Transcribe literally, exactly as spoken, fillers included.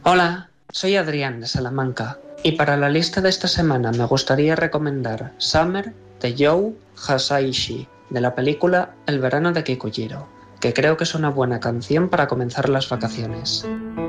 Hola, soy Adrián de Salamanca y para la lista de esta semana me gustaría recomendar Summer de Joe Hisaishi de la película El verano de Kikujiro, que creo que es una buena canción para comenzar las vacaciones.